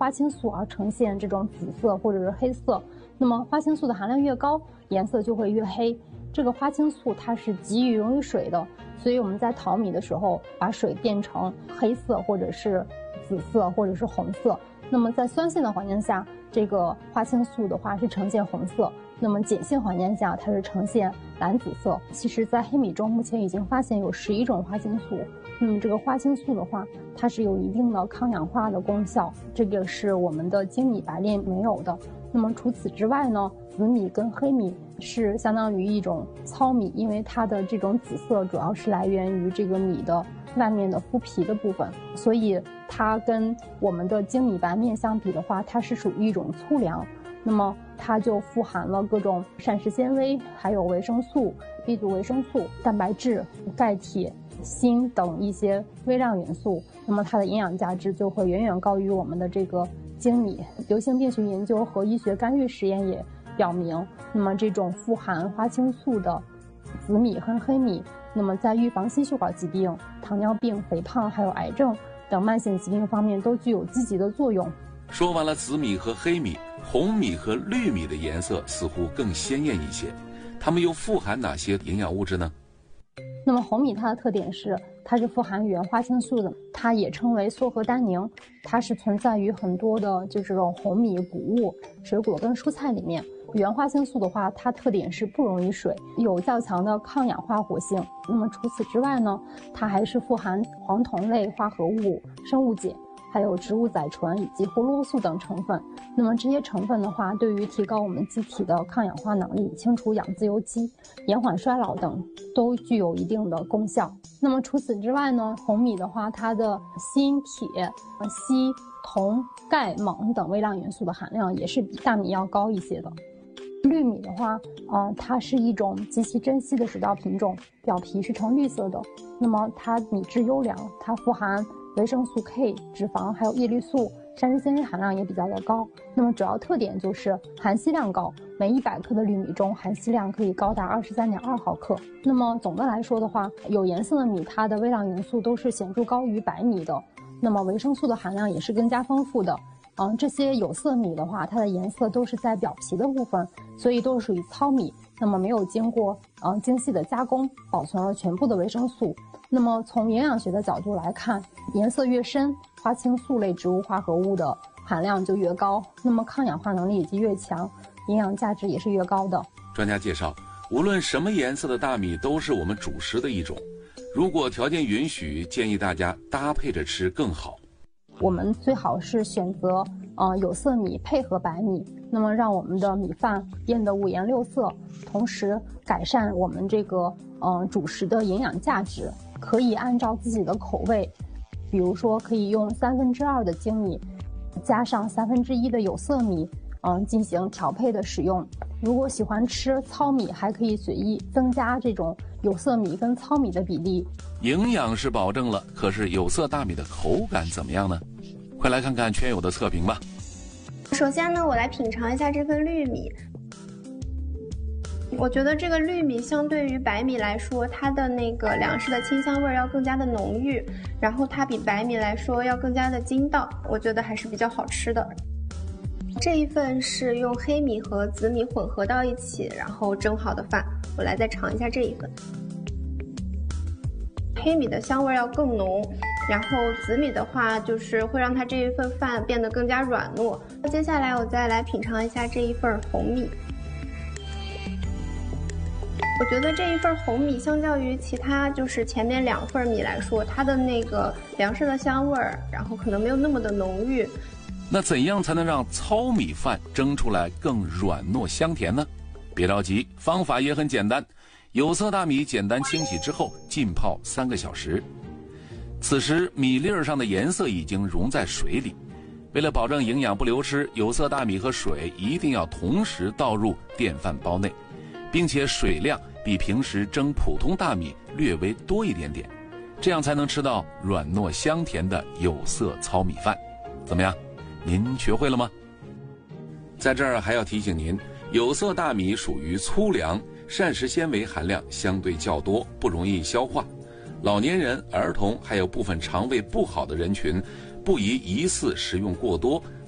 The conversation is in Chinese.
花青素而呈现这种紫色或者是黑色。那么花青素的含量越高，颜色就会越黑。这个花青素它是极易溶于水的，所以我们在淘米的时候，把水变成黑色或者是紫色或者是红色。那么在酸性的环境下，这个花青素的话是呈现红色，那么碱性环境下它是呈现蓝紫色。其实在黑米中目前已经发现有11种花青素，那么这个花青素的话，它是有一定的抗氧化的功效，这个是我们的精米白链没有的。那么除此之外呢，紫米跟黑米是相当于一种糙米，因为它的这种紫色主要是来源于这个米的外面的麸皮的部分，所以它跟我们的精米白面相比的话，它是属于一种粗粮。那么它就富含了各种膳食纤维，还有维生素、B 族维生素、蛋白质、钙、铁、锌等一些微量元素，那么它的营养价值就会远远高于我们的这个精米。流行病学研究和医学干预实验也表明，那么这种富含花青素的紫米和黑米，那么在预防心血管疾病、糖尿病、肥胖还有癌症等慢性疾病方面都具有积极的作用。 说完了紫米和黑米，红米和绿米的颜色似乎更鲜艳一些，它们又富含哪些营养物质呢？ 那么红米它的特点是它是富含原花青素的，它也称为缩合单宁，它是存在于很多的就这种红米、谷物、水果跟蔬菜里面。原花青素的话，它特点是不溶于水，有较强的抗氧化活性。那么除此之外呢，它还是富含黄酮类化合物、生物碱，还有植物甾醇以及胡萝卜素等成分。那么这些成分的话，对于提高我们机体的抗氧化能力、清除氧自由基、延缓衰老等都具有一定的功效。那么除此之外呢，红米的话，它的锌、铁、硒、铜、钙、锰等微量元素的含量也是比大米要高一些的。绿米的话，它是一种极其珍稀的水稻品种，表皮是呈绿色的。那么它米质优良，它富含维生素 K、脂肪还有叶绿素，膳食纤维含量也比较的高。那么主要特点就是含硒量高，每100克的绿米中含硒量可以高达23.2毫克。那么总的来说的话，有颜色的米它的微量元素都是显著高于白米的，那么维生素的含量也是更加丰富的。这些有色米的话，它的颜色都是在表皮的部分，所以都是属于糙米，那么没有经过精细的加工，保存了全部的维生素。那么从营养学的角度来看，颜色越深，花青素类植物化合物的含量就越高，那么抗氧化能力也就越强，营养价值也是越高的。 专家介绍，无论什么颜色的大米都是我们主食的一种，如果条件允许，建议大家搭配着吃更好。 我们最好是选择有色米配合白米，那么让我们的米饭变得五颜六色，同时改善我们这个主食的营养价值。可以按照自己的口味，比如说可以用2/3的精米加上1/3的有色米进行调配的使用。如果喜欢吃糙米，还可以随意增加这种有色米跟糙米的比例。 营养是保证了，可是有色大米的口感怎么样呢？快来看看圈友的测评吧。 首先呢，我来品尝一下这份绿米。我觉得这个绿米相对于白米来说，它的那个粮食的清香味要更加的浓郁，然后它比白米来说要更加的筋道，我觉得还是比较好吃的。这一份是用黑米和紫米混合到一起，然后蒸好的饭，我来再尝一下这一份。黑米的香味要更浓，然后紫米的话就是会让它这一份饭变得更加软糯。接下来我再来品尝一下这一份红米。我觉得这一份红米相较于其他就是前面2份米来说，它的那个粮食的香味儿，然后可能没有那么的浓郁。 那怎样才能让糙米饭蒸出来更软糯香甜呢？别着急，方法也很简单。有色大米简单清洗之后浸泡3个小时，此时米粒儿上的颜色已经溶在水里。为了保证营养不流失，有色大米和水一定要同时倒入电饭煲内，并且水量比平时蒸普通大米略微多一点点，这样才能吃到软糯香甜的有色糙米饭。怎么样，您学会了吗？在这儿还要提醒您，有色大米属于粗粮，膳食纤维含量相对较多，不容易消化。老年人、儿童还有部分肠胃不好的人群，不宜疑似食用过多，